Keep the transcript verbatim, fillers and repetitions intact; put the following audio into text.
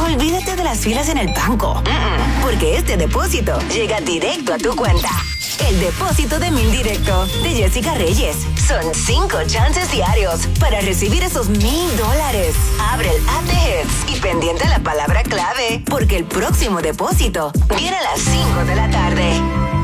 Olvídate de las filas en el banco, Mm-mm. porque este depósito llega directo a tu cuenta. El depósito de Mil Directo de Jessica Reyes. Son cinco chances diarios para recibir esos mil dólares. Abre el app de Hits y pendiente la palabra clave, porque el próximo depósito viene a las cinco de la tarde.